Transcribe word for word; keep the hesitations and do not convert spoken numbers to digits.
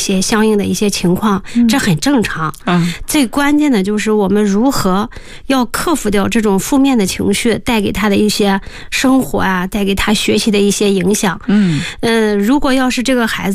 些相应的一些情况，这很正常。 嗯， 最关键的就是我们如何要克服掉这种负面的情绪带给他的一些生活啊，带给他学习的一些影响。 嗯， 嗯、呃，如果要是这个孩子